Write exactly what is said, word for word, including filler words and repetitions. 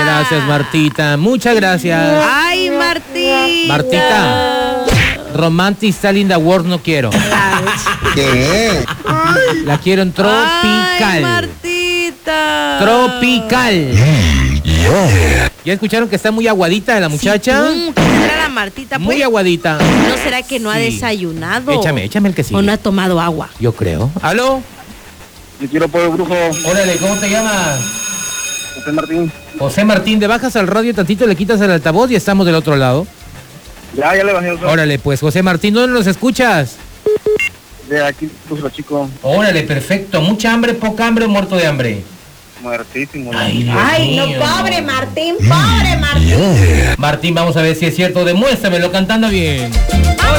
gracias, Martita. Muchas gracias. Ay, Martita. Martita. Romantic Style in the World no quiero. ¿Qué? La quiero en tropical. Ay, Martita. Tropical. ¿Ya escucharon que está muy aguadita la muchacha? Sí, ¿qué tendrá la Martita? Muy Pues, aguadita. ¿no será que no ha Sí. desayunado? Échame, échame el que sigue. ¿O no ha tomado agua? Yo creo. ¿Aló? Yo quiero pollo brujo. Órale, ¿cómo te llamas? José Martín. José Martín, te bajas al radio tantito, le quitas el altavoz y estamos del otro lado. Ya, ya le bajé el sol. Órale, pues, José Martín, ¿dónde nos escuchas? De aquí puso chico. Órale, perfecto. ¿Mucha hambre, poca hambre o muerto de hambre? Muertísimo. Ay, Dios Ay, no, mío. pobre Martín, pobre Martín. Martín, vamos a ver si es cierto. Demuéstramelo cantando bien.